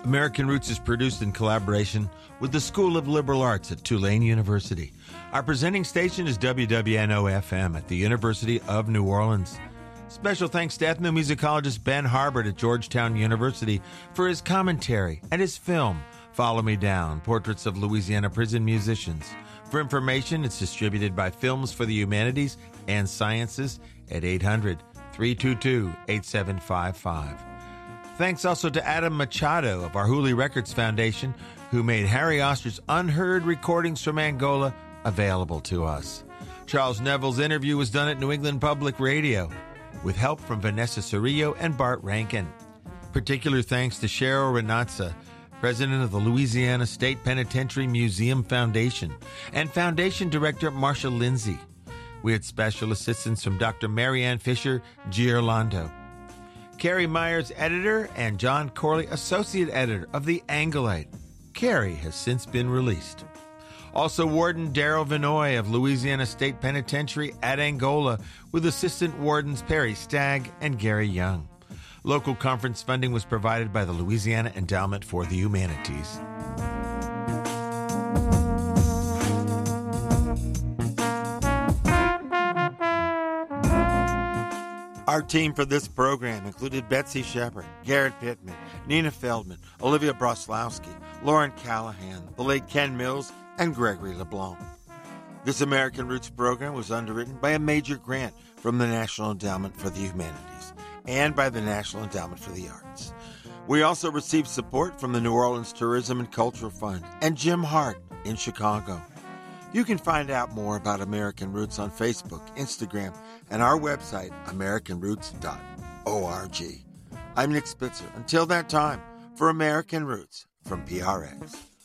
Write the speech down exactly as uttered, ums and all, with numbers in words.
American Roots is produced in collaboration with the School of Liberal Arts at Tulane University. Our presenting station is W W N O F M at the University of New Orleans. Special thanks to ethnomusicologist Ben Harbert at Georgetown University for his commentary and his film, Follow Me Down, Portraits of Louisiana Prison Musicians. For information, it's distributed by Films for the Humanities and Sciences at eight hundred, three two two, eight seven five five. Thanks also to Adam Machado of our Hooley Records Foundation, who made Harry Oster's unheard recordings from Angola available to us. Charles Neville's interview was done at New England Public Radio, with help from Vanessa Cirillo and Bart Rankin. Particular thanks to Cheryl Renatza, president of the Louisiana State Penitentiary Museum Foundation, and Foundation Director Marsha Lindsay. We had special assistance from Doctor Marianne Fisher Giorlando. Carrie Myers, editor, and John Corley, associate editor of The Angolite. Carrie has since been released. Also, Warden Daryl Vinoy of Louisiana State Penitentiary at Angola, with assistant wardens Perry Stagg and Gary Young. Local conference funding was provided by the Louisiana Endowment for the Humanities. Our team for this program included Betsy Shepard, Garrett Pittman, Nina Feldman, Olivia Broslowski, Lauren Callahan, the late Ken Mills, and Gregory LeBlanc. This American Roots program was underwritten by a major grant from the National Endowment for the Humanities and by the National Endowment for the Arts. We also received support from the New Orleans Tourism and Cultural Fund and Jim Hart in Chicago. You can find out more about American Roots on Facebook, Instagram, and our website, american roots dot org. I'm Nick Spitzer. Until that time, for American Roots from P R X.